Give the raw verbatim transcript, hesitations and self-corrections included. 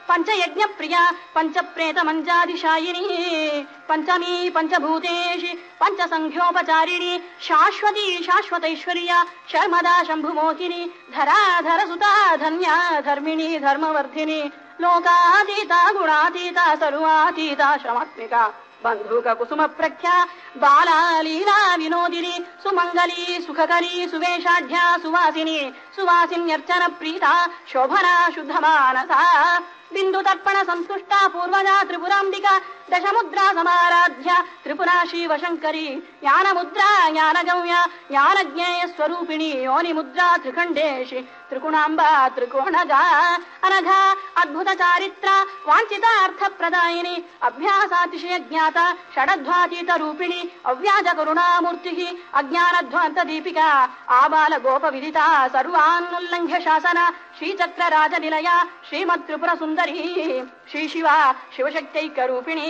పంచయజ్ఞ ప్రియా పంచ ప్రేత మంజాదిశాయిని పంచమీ పంచభూతేషి పంచ సంఖ్యోపచారిణి శాశ్వతి శాశ్వతైశ్వర్య శర్మదా శంభుమోహిని ధరాధర సుతా ధన్యా ధర్మిణి ధర్మవర్ధిని లోకాతీత గుణాతీత సర్వాతీత శ్రమాత్మిక బంధుక కుసుమ ప్రఖ్యా బాలా లీలా వినోదిని సుమంగళీ సుఖకరీ సువేషాఢ్యా సువాసిని సువాసిన్యర్చన ప్రీత శోభనా శుద్ధమానసా బిందు తర్పణ సంతుష్ట పూర్వజా త్రిపురాంబిక దశముద్రా సమారాధ్య త్రిపురా శివశంకరి జ్ఞానముద్రా జ్ఞానగమ్య జ్ఞానజ్ఞేయ స్వరూపిణి యోని ముద్రా త్రిఖండేషి త్రిగుణాంబా త్రికోణజా అనఘా అద్భుత చారిత్ర వాంఛితార్థ ప్రదాయిని అభ్యాసాతిశయ జ్ఞాత షడధ్వాతీత రూపిణి అవ్యాజ కరుణామూర్తి అజ్ఞానధ్వాంత దీపిక ఆబాల గోప విదిత సర్వాన్నుల్లంఘ్య శాసన శ్రీచక్ర రాజ నిలయ శ్రీమత్ త్రిపుర సుందరి శ్రీ శివ శివశక్తైక రూపిణి